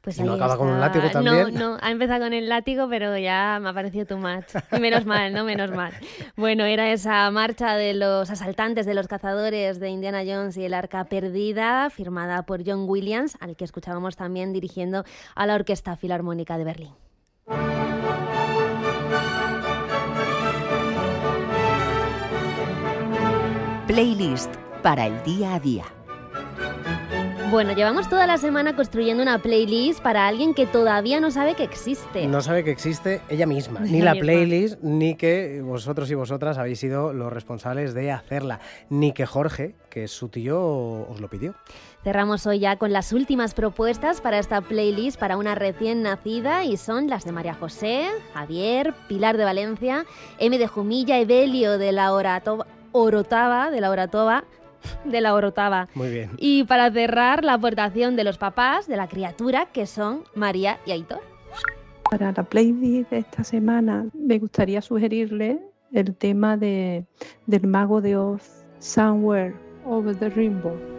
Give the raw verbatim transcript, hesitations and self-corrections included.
Pues ¿Y no ahí acaba con un está. látigo también? No, no, ha empezado con el látigo, pero ya me ha parecido too much. Y menos mal, ¿no? Menos mal. Bueno, era esa marcha de los asaltantes, de los cazadores de Indiana Jones y el Arca Perdida, firmada por John Williams, al que escuchábamos también dirigiendo a la Orquesta Filarmónica de Berlín. Playlist para el día a día. Bueno, llevamos toda la semana construyendo una playlist para alguien que todavía no sabe que existe. No sabe que existe ella misma, ni Ella la misma. playlist, ni que vosotros y vosotras habéis sido los responsables de hacerla, ni que Jorge, que es su tío, os lo pidió. Cerramos hoy ya con las últimas propuestas para esta playlist para una recién nacida y son las de María José, Javier, Pilar de Valencia, M de Jumilla, Evelio de la Oratoba, Orotava, de la Oratoba, de la Orotava. Muy bien. Y para cerrar, la aportación de los papás de la criatura, que son María y Aitor. Para la playlist de esta semana me gustaría sugerirle el tema de, del Mago de Oz, Somewhere Over the Rainbow.